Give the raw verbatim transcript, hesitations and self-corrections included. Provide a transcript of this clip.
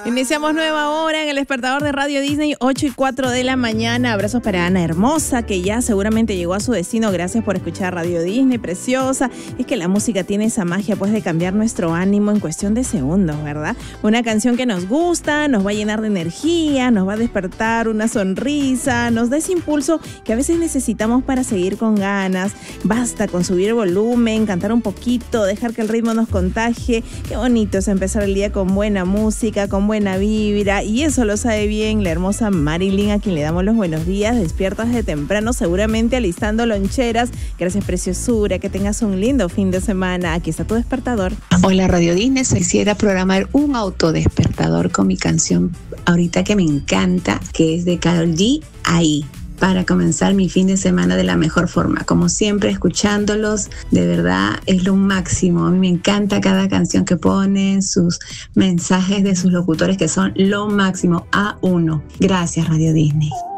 Iniciamos nueva hora en el despertador de Radio Disney, ocho y cuatro de la mañana. Abrazos para Ana Hermosa, que ya seguramente llegó a su destino. Gracias por escuchar Radio Disney, preciosa. Es que la música tiene esa magia, pues, de cambiar nuestro ánimo en cuestión de segundos, ¿verdad? Una canción que nos gusta, nos va a llenar de energía, nos va a despertar una sonrisa, nos da ese impulso que a veces necesitamos para seguir con ganas. Basta con subir el volumen, cantar un poquito, dejar que el ritmo nos contagie. Qué bonito es empezar el día con buena música, con buena buena vibra, y eso lo sabe bien la hermosa Marilyn, a quien le damos los buenos días, despiertas de temprano, seguramente alistando loncheras. Gracias, preciosura, que tengas un lindo fin de semana. Aquí está tu despertador. Hola, Radio Disney. Quisiera programar un autodespertador con mi canción ahorita que me encanta, que es de Karol G, Ahí, para comenzar mi fin de semana de la mejor forma. Como siempre, escuchándolos, de verdad es lo máximo. A mí me encanta cada canción que ponen, sus mensajes de sus locutores, que son lo máximo. A uno. Gracias, Radio Disney.